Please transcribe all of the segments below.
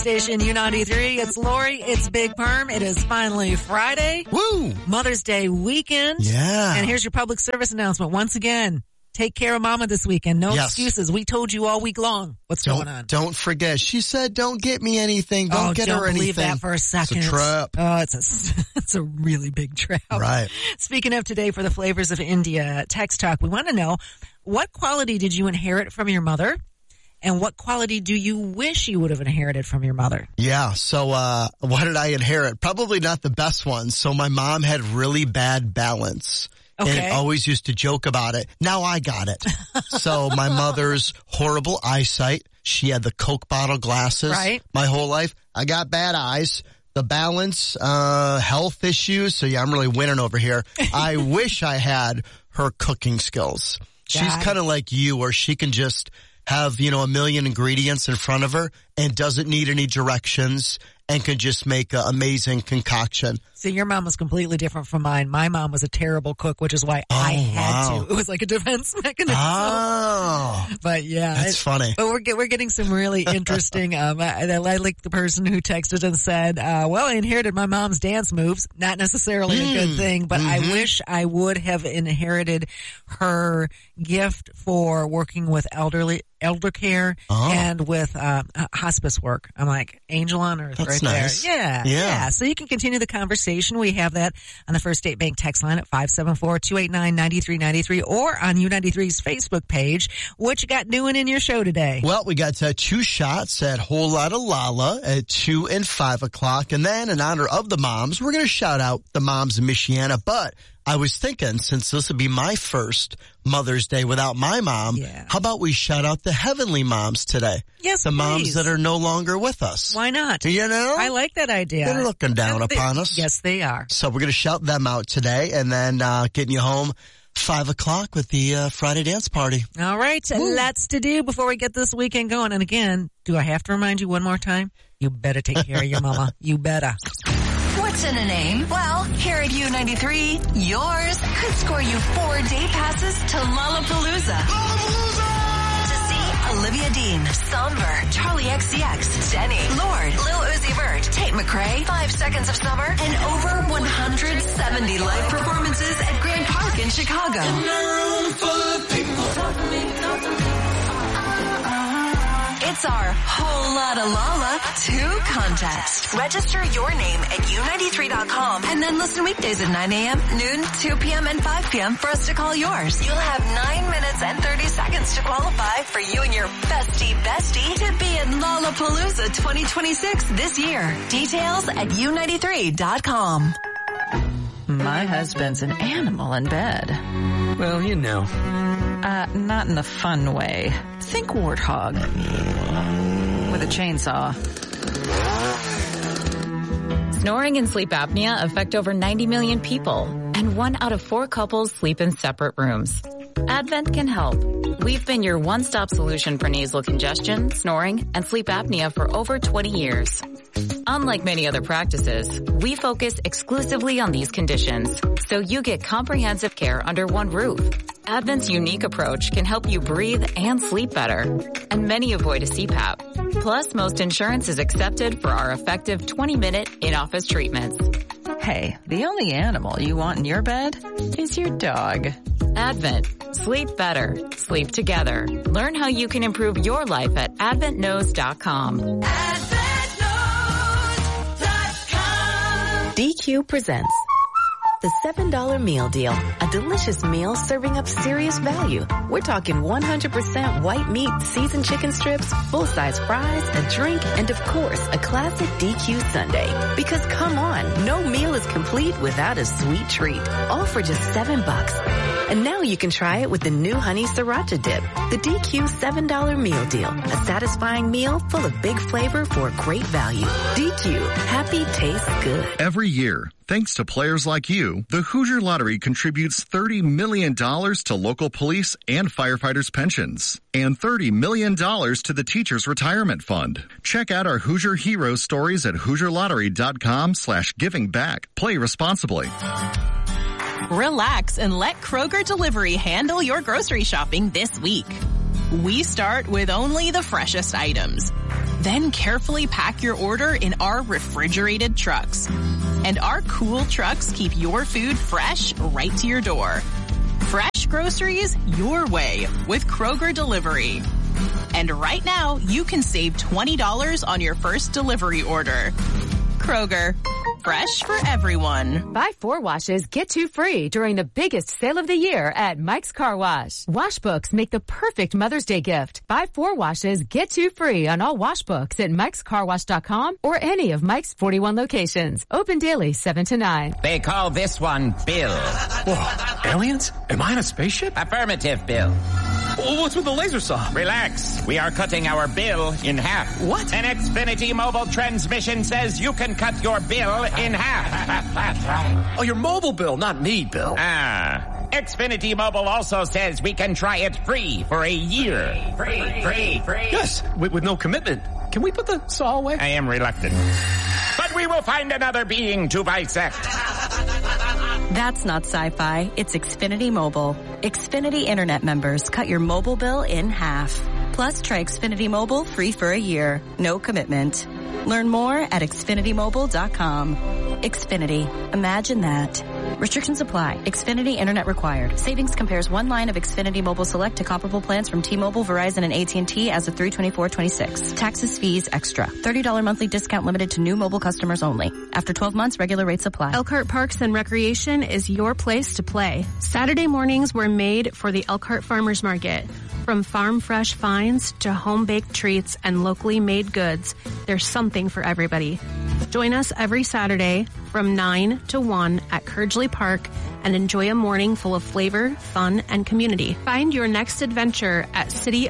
Station U93. It's Lori. It's Big Perm. It is finally Friday. Woo! Mother's Day weekend. Yeah. And here's your public service announcement. Once again, take care of Mama this weekend. No excuses. We told you all week long what's going on. Don't forget. She said, don't get me anything. Don't get her anything. Don't believe that for a second. It's a trap. Oh, it's a really big trap. Right. Speaking of today for the Flavors of India Text Talk, we want to know, what quality did you inherit from your mother? And what quality do you wish you would have inherited from your mother? Yeah. So, what did I inherit? Probably not the best one. So my mom had really bad balance. Okay. And always used to joke about it. Now I got it. So my mother's horrible eyesight. She had the Coke bottle glasses. Right. My whole life. I got bad eyes. The balance, health issues. So yeah, I'm really winning over here. I wish I had her cooking skills. She's kind of like you, where she can just have, a million ingredients in front of her and doesn't need any directions and can just make an amazing concoction. See, your mom was completely different from mine. My mom was a terrible cook, which is why I had to. It was like a defense mechanism. Oh. But yeah. That's funny. But we're getting some really interesting, I like the person who texted and said, well, I inherited my mom's dance moves. Not necessarily a good thing, but I wish I would have inherited her gift for working with elder care and with hospice work. I'm like, angel on earth. That's right nice. there. Yeah. So you can continue the conversation. We have that on the First State Bank text line at 574-289-9393 or on U93's Facebook page. What you got doing in your show today? Well, we got 2 shots at Whole Lotta Lala at 2 and 5 o'clock. And then in honor of the moms, we're going to shout out the moms in Michiana. But I was thinking, since this would be my first Mother's Day without my mom, how about we shout out the heavenly moms today? Yes, the moms that are no longer with us. Why not? I like that idea. They're looking down upon us. Yes, they are. So we're going to shout them out today and then getting you home 5 o'clock with the Friday dance party. All right. Lots to do before we get this weekend going. And again, do I have to remind you one more time? You better take care of your mama. You better. What's in a name? Well, here at U93, yours could score you 4 day passes to Lollapalooza. To see Olivia Dean, Somber, Charlie XCX, Jenny, Lorde, Lil Uzi Vert, Tate McRae, 5 Seconds of Summer, and over 170 live performances at Grand Park in Chicago. It's our Whole Lotta Lala 2 contest. Register your name at U93.com and then listen weekdays at 9 a.m., noon, 2 p.m., and 5 p.m. for us to call yours. You'll have 9 minutes and 30 seconds to qualify for you and your bestie to be in Lollapalooza 2026 this year. Details at U93.com. My husband's an animal in bed. Well, Not in the fun way. Think warthog. With a chainsaw. Snoring and sleep apnea affect over 90 million people, and 1 out of 4 couples sleep in separate rooms. Advent can help. We've been your one-stop solution for nasal congestion, snoring, and sleep apnea for over 20 years. Unlike many other practices, we focus exclusively on these conditions, so you get comprehensive care under one roof. Advent's unique approach can help you breathe and sleep better, and many avoid a CPAP. Plus, most insurance is accepted for our effective 20-minute in-office treatments. Hey, the only animal you want in your bed is your dog. Advent. Sleep better. Sleep together. Learn how you can improve your life at AdventKnows.com. DQ presents the $7 meal deal, a delicious meal serving up serious value. We're talking 100% white meat, seasoned chicken strips, full-size fries, a drink, and of course, a classic DQ sundae. Because come on, no meal is complete without a sweet treat. All for just $7. And now you can try it with the new honey sriracha dip. The DQ $7 meal deal, a satisfying meal full of big flavor for a great value. DQ, happy tastes good. Every year, thanks to players like you, the Hoosier Lottery contributes $30 million to local police and firefighters' pensions, and $30 million to the Teachers Retirement Fund. Check out our Hoosier Hero stories at HoosierLottery.com/givingback. Play responsibly. Relax and let Kroger Delivery handle your grocery shopping this week. We start with only the freshest items. Then carefully pack your order in our refrigerated trucks. And our cool trucks keep your food fresh right to your door. Fresh groceries your way with Kroger Delivery. And right now, you can save $20 on your first delivery order. Kroger, fresh for everyone. Buy 4 washes, get 2 free during the biggest sale of the year at Mike's Car Wash. Wash books make the perfect Mother's Day gift. Buy 4 washes, get 2 free on all wash books at mikescarwash.com or any of Mike's 41 locations. Open daily 7 to 9. They call this one Bill. Whoa, aliens? Am I in a spaceship? Affirmative, Bill. What's with the laser saw? Relax. We are cutting our bill in half. What? An Xfinity mobile transmission says you can cut your bill in half. Oh, your mobile bill, not me, Bill. Xfinity Mobile also says we can try it free for a year. Free. Yes, with no commitment. Can we put the saw away? I am reluctant. But we will find another being to bisect. That's not sci-fi. It's Xfinity Mobile. Xfinity Internet members cut your mobile bill in half. Plus, try Xfinity Mobile free for a year. No commitment. Learn more at XfinityMobile.com. Xfinity. Imagine that. Restrictions apply. Xfinity Internet required. Savings compares one line of Xfinity Mobile Select to comparable plans from T-Mobile, Verizon, and AT&T as of 3/24/26. Taxes, fees, extra. $30 monthly discount limited to new mobile customers only. After 12 months, regular rates apply. Elkhart Parks and Recreation is your place to play. Saturday mornings were made for the Elkhart Farmers Market. From farm fresh finds to home-baked treats and locally made goods, there's something for everybody. Join us every Saturday from 9 to 1 at Curgeley Park and enjoy a morning full of flavor, fun, and community. Find your next adventure at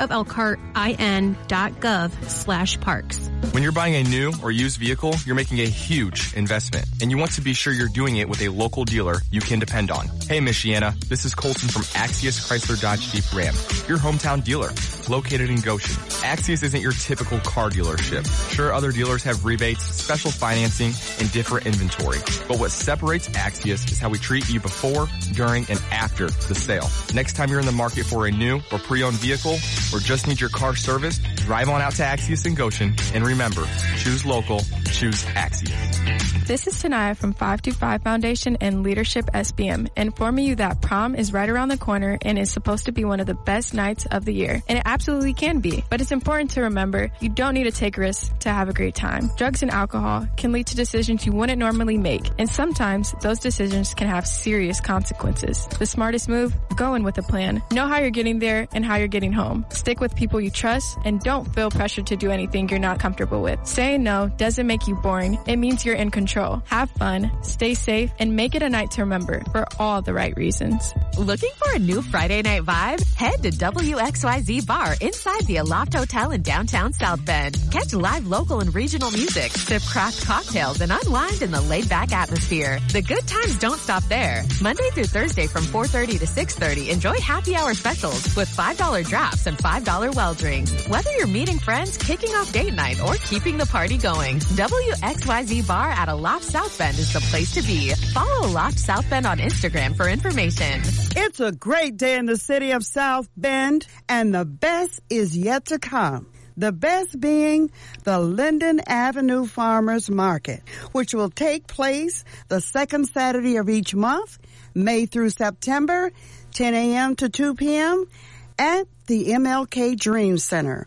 cityofelkhartin.gov/parks. When you're buying a new or used vehicle, you're making a huge investment, and you want to be sure you're doing it with a local dealer you can depend on. Hey, Michiana, this is Colton from Axius Chrysler Dodge Jeep Ram, your hometown dealer, located in Goshen. Axius isn't your typical car dealership. Sure, other dealers have rebates, special financing, and different inventory, but what separates Axius is how we treat you before, during, and after the sale. Next time you're in the market for a new or pre-owned vehicle, or just need your car serviced, drive on out to Axius in Goshen, and remember, choose local, choose Axius. This is Tanaya from 525 Foundation and Leadership SBM, informing you that prom is right around the corner and is supposed to be one of the best nights of the year. And it absolutely can be. But it's important to remember you don't need to take risks to have a great time. Drugs and alcohol can lead to decisions you wouldn't normally make. And sometimes those decisions can have serious consequences. The smartest move? Go in with a plan. Know how you're getting there and how you're getting home. Stick with people you trust and don't feel pressured to do anything you're not comfortable with. Saying no doesn't make you boring. It means you're in control. Have fun, stay safe, and make it a night to remember for all the right reasons. Looking for a new Friday night vibe? Head to WXYZ Bar inside the Aloft Hotel in downtown South Bend. Catch live local and regional music, sip craft cocktails, and unwind in the laid-back atmosphere. The good times don't stop there. Monday through Thursday from 4:30 to 6:30, enjoy happy hour specials with $5 drafts and $5 well drinks. Whether you're meeting friends, kicking off date night, or keeping the party going, WXYZ Bar at Aloft South Bend is the place to be. Follow Aloft South Bend on Instagram for information. It's a great day in the city of South Bend, and the best is yet to come. The best being the Linden Avenue Farmers Market, which will take place the second Saturday of each month, May through September, 10 a.m. to 2 p.m., at the MLK Dream Center,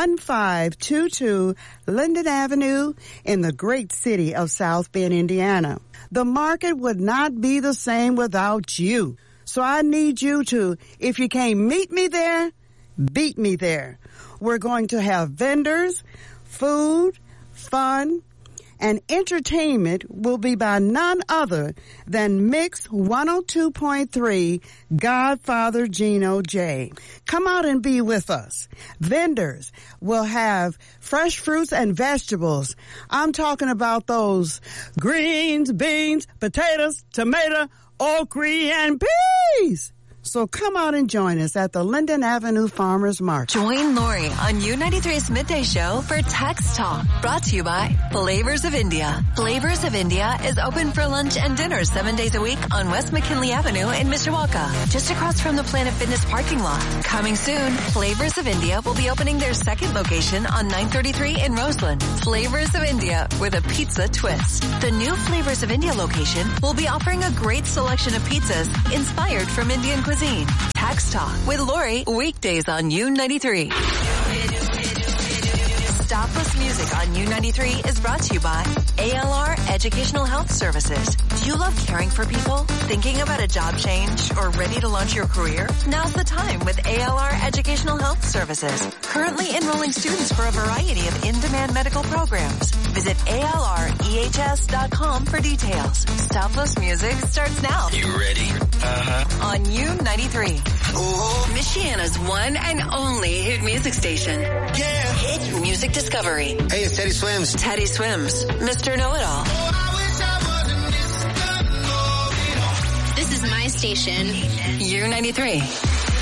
1522 Linden Avenue in the great city of South Bend, Indiana. The market would not be the same without you. So I need you to, if you can't meet me there, beat me there. We're going to have vendors, food, fun, and entertainment will be by none other than Mix 102.3 Godfather Gino J. Come out and be with us. Vendors will have fresh fruits and vegetables. I'm talking about those greens, beans, potatoes, tomato, okra, and peas. So come out and join us at the Linden Avenue Farmers Market. Join Lori on U93's Midday Show for Text Talk, brought to you by Flavors of India. Flavors of India is open for lunch and dinner 7 days a week on West McKinley Avenue in Mishawaka, just across from the Planet Fitness parking lot. Coming soon, Flavors of India will be opening their second location on 933 in Roseland. Flavors of India with a pizza twist. The new Flavors of India location will be offering a great selection of pizzas inspired from Indian cuisine. Tax Talk with Lori, weekdays on U93. Stopless Music on U93 is brought to you by ALR Educational Health Services. Do you love caring for people? Thinking about a job change or ready to launch your career? Now's the time with ALR Educational Health Services. Currently enrolling students for a variety of in-demand medical programs. Visit ALREHS.com for details. Stopless Music starts now. You ready? On U93. Ooh. Michiana's one and only hit music station. Yeah. Hit Music Discovery. Hey, it's Teddy Swims. Teddy Swims. Mr. Know-It-All. This is my station. U93.